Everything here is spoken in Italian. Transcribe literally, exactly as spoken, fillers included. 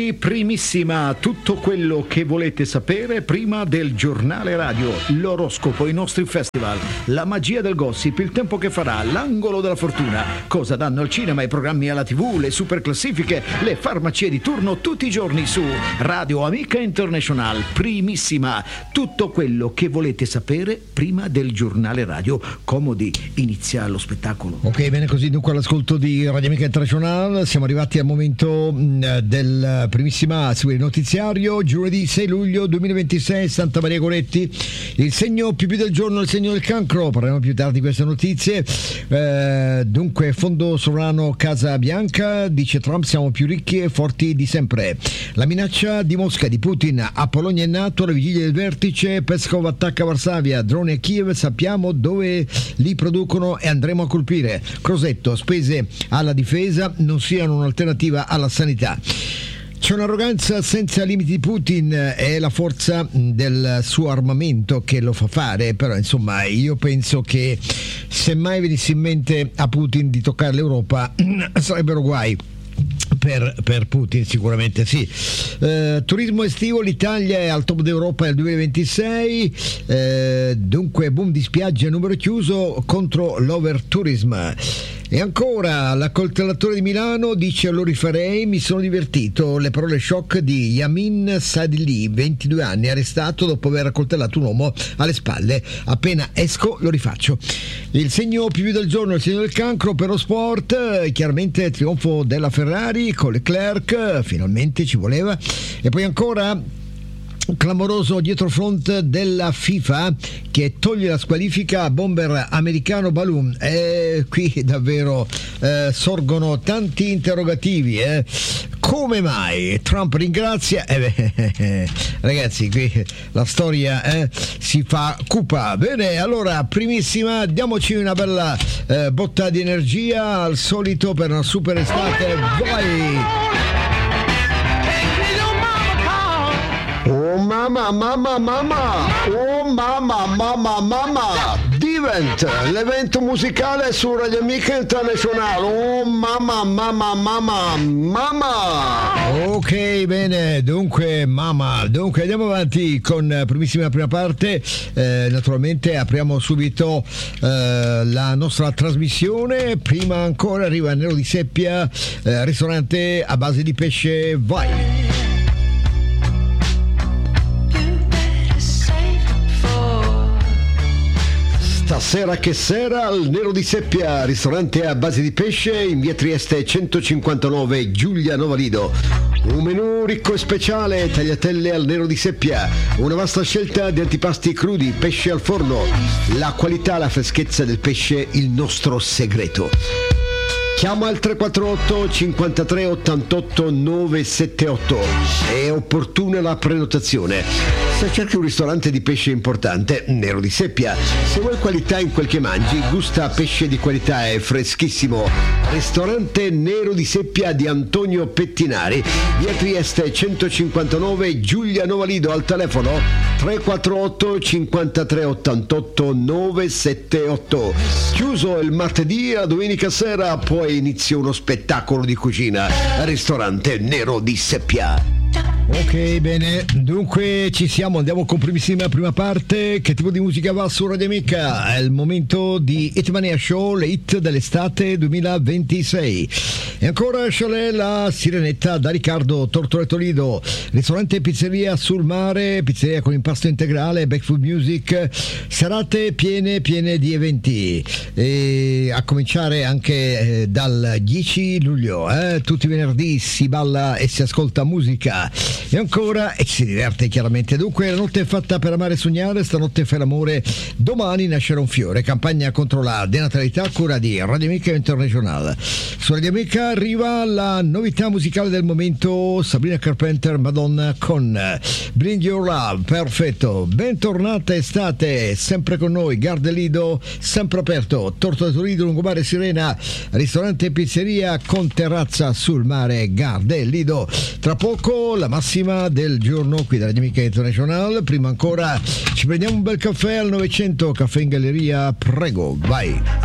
Primissima, tutto quello che volete sapere prima del giornale radio, l'oroscopo, i nostri festival, la magia del gossip, il tempo che farà, l'angolo della fortuna, cosa danno al cinema, i programmi alla tivù, le super classifiche, le farmacie di turno tutti i giorni su Radio Amica International. Primissima, tutto quello che volete sapere prima del giornale radio. Comodi, inizia lo spettacolo. Ok, bene così, dunque all'ascolto di Radio Amica International siamo arrivati al momento mh, del primissima seguire il notiziario. Giovedì sei luglio duemilaventisei, Santa Maria Goretti, il segno più più del giorno, il segno del cancro. Parleremo più tardi di queste notizie. Eh, dunque, fondo sovrano Casa Bianca, dice Trump, siamo più ricchi e forti di sempre. La minaccia di Mosca, di Putin a Polonia e NATO, la vigilia del vertice, Peskov attacca Varsavia, droni a Kiev, sappiamo dove li producono e andremo a colpire. Crosetto, spese alla difesa non siano un'alternativa alla sanità. C'è un'arroganza senza limiti di Putin, è la forza del suo armamento che lo fa fare, però insomma io penso che se mai venisse in mente a Putin di toccare l'Europa sarebbero guai. Per, per Putin sicuramente sì. Eh, turismo estivo, l'Italia è al top d'Europa nel duemilaventisei, eh, dunque boom di spiagge a numero chiuso contro l'overtourism. E ancora l'accoltellatore di Milano dice: lo rifarei, mi sono divertito. Le parole shock di Yamin Sadili, ventidue anni, arrestato dopo aver accoltellato un uomo alle spalle. Appena esco lo rifaccio. Il segno più del giorno, il segno del cancro. Per lo sport, chiaramente trionfo della Ferrari con Leclerc, finalmente ci voleva. E poi ancora clamoroso dietrofront della FIFA che toglie la squalifica a bomber americano Balloon. E qui davvero eh, sorgono tanti interrogativi. Eh. Come mai Trump ringrazia? Eh beh, ragazzi, qui la storia eh, si fa cupa. Bene, allora, primissima, diamoci una bella eh, botta di energia al solito per una super estate. Vai! Oh mamma, mamma, mamma! Oh mamma, mamma, mamma! Divent, l'evento musicale su Radio Amica International. Oh mamma, mamma, mamma, mamma! Ok, bene, dunque mamma, dunque andiamo avanti con primissima prima parte. Eh, naturalmente apriamo subito eh, la nostra trasmissione. Prima ancora arriva Nero di Seppia, eh, ristorante a base di pesce. Vai! Stasera che sera al Nero di Seppia, ristorante a base di pesce in via Trieste centocinquantanove, Giulia Novalido. Un menù ricco e speciale, tagliatelle al Nero di Seppia, una vasta scelta di antipasti crudi, pesce al forno, la qualità, la freschezza del pesce, il nostro segreto. Chiama al tre quattro otto cinquantatré ottantotto novecentosettantotto, è opportuna la prenotazione. Se cerchi un ristorante di pesce importante, Nero di Seppia. Se vuoi qualità in quel che mangi, gusta pesce di qualità e freschissimo. Ristorante Nero di Seppia di Antonio Pettinari, via Trieste centocinquantanove, Giulia Novalido, al telefono tre quattro otto cinquantatré ottantotto novecentosettantotto. Chiuso il martedì, a domenica sera poi inizia uno spettacolo di cucina. Ristorante Nero di Seppia. Ok, bene, dunque ci siamo, andiamo con primissima prima parte. Che tipo di musica va su Radio Amica? È il momento di Hitmania Show, le hit dell'estate duemilaventisei. E ancora Chalet, la Sirenetta da Riccardo Tortoretto Lido, ristorante e pizzeria sul mare, pizzeria con impasto integrale, Backfood Music, serate piene piene di eventi, e a cominciare anche eh, dal dieci luglio, eh, tutti i venerdì si balla e si ascolta musica. E ancora, e si diverte chiaramente. Dunque, la notte è fatta per amare e sognare, stanotte fai l'amore, domani nascerà un fiore. Campagna contro la denatalità a cura di Radio Amica International. Su Radio Amica arriva la novità musicale del momento, Sabrina Carpenter, Madonna con Bring Your Love. Perfetto, bentornata estate, sempre con noi, Gardelido, sempre aperto, Tortoretto Lido, Lungomare Sirena, ristorante e pizzeria con terrazza sul mare, Gardelido. Tra poco la massima del giorno qui da Radio Amica International. Prima ancora ci prendiamo un bel caffè al novecento, caffè in galleria, prego, vai.